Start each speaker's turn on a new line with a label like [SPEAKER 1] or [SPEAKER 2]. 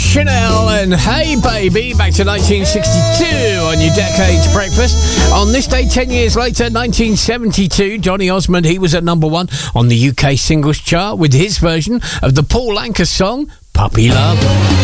[SPEAKER 1] Chanel and Hey Baby, back to 1962 on your Decades Breakfast. On this day, 10 years later, 1972, Donny Osmond, he was at number one on the UK singles chart with his version of the Paul Anka song, Puppy Love.